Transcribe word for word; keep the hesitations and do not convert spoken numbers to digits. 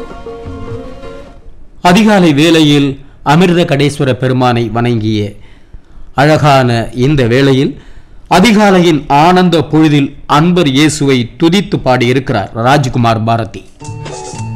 அதிகாலை வேளையில் அமிர்த கடேஸ்வர பெருமானை வணங்கிய அழகான இந்த வேளையில் அதிகாலையின் ஆனந்த பொழுதில் அன்பர் இயேசுவை துதித்து பாடியிருக்கிறார் ராஜ்குமார் பாரதி.